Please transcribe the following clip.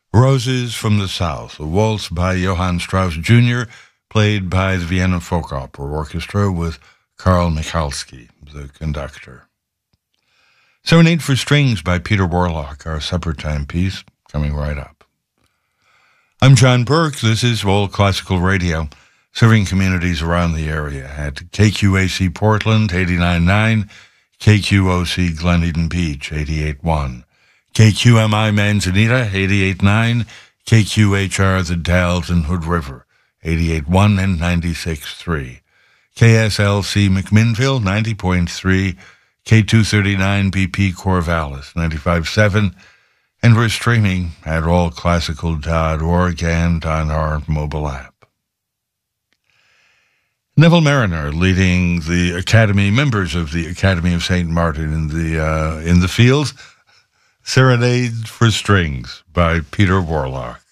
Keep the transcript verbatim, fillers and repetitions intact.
Roses from the South, a waltz by Johann Strauss Junior, played by the Vienna Folk Opera Orchestra with Karl Michalski, the conductor. Serenade for Strings by Peter Warlock, our supper time piece, coming right up. I'm John Burke. This is All Classical Radio, serving communities around the area at K Q A C Portland, eighty-nine point nine, K Q O C Glen Eden Beach, eighty-eight point one, K Q M I Manzanita, eighty-eight point nine, K Q H R The Dalles and Hood River, eighty-eight point one and ninety-six point three, K S L C McMinnville, ninety point three, K two thirty-nine B P Corvallis, ninety-five point seven, and we're streaming at all classical dot org and on our mobile app. Neville Mariner leading the Academy, members of the Academy of Saint Martin in the uh, in the fields. Serenade for Strings by Peter Warlock.